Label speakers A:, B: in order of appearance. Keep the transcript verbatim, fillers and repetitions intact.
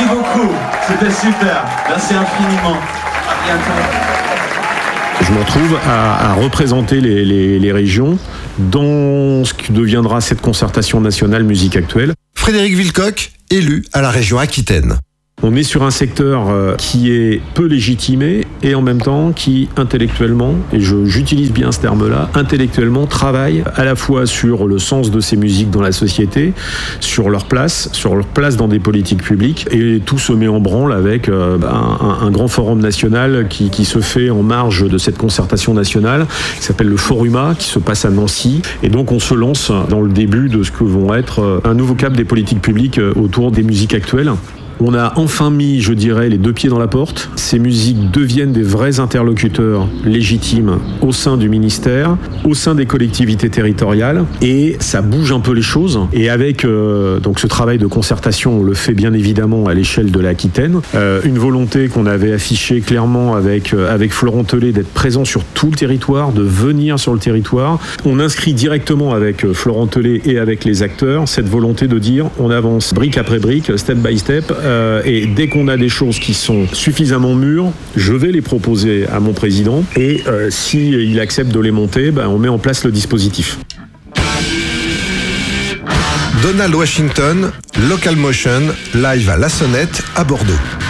A: Merci beaucoup. C'était super. Merci infiniment. À bientôt.
B: Je me retrouve à, à représenter les, les, les régions dans ce qui deviendra cette concertation nationale musique actuelle.
C: Frédéric Villecoq, élu à la région Aquitaine.
B: On est sur un secteur qui est peu légitimé et en même temps qui intellectuellement, et je, j'utilise bien ce terme-là, intellectuellement travaille à la fois sur le sens de ces musiques dans la société, sur leur place, sur leur place dans des politiques publiques, et tout se met en branle avec un, un, un grand forum national qui, qui se fait en marge de cette concertation nationale, qui s'appelle le Foruma, qui se passe à Nancy, et donc on se lance dans le début de ce que vont être un nouveau cap des politiques publiques autour des musiques actuelles. On a enfin mis, je dirais, les deux pieds dans la porte. Ces musiques deviennent des vrais interlocuteurs légitimes au sein du ministère, au sein des collectivités territoriales, et ça bouge un peu les choses. Et avec euh, donc ce travail de concertation, on le fait bien évidemment à l'échelle de l'Aquitaine. Euh, une volonté qu'on avait affichée clairement avec euh, avec Florent Tellet d'être présent sur tout le territoire, de venir sur le territoire. On inscrit directement avec euh, Florent Tellet et avec les acteurs cette volonté de dire on avance brique après brique, step by step. Euh, et dès qu'on a des choses qui sont suffisamment mûres, je vais les proposer à mon président et euh, s'il accepte de les monter, ben, on met en place le dispositif.
C: Donald Washington, Local Motion, live à La Sonnette à Bordeaux.